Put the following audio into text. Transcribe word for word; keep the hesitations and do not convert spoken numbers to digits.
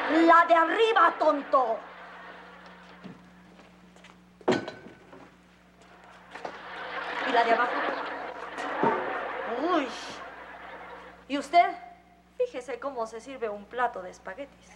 La de arriba, tonto. ¿Y la de abajo? Uy. ¿Y usted? Fíjese cómo se sirve un plato de espaguetis.